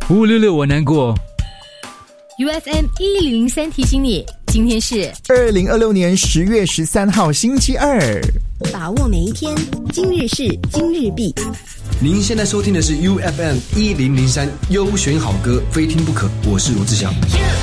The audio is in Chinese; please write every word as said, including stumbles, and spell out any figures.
五六六我难过。 U F M 一零零三提醒你，今天是二零二六年十月十三号星期二， 把握每一天，今日事今日毕。 您现在收听的是 U F M 一零零三优选好歌，非听不可。我是罗志祥。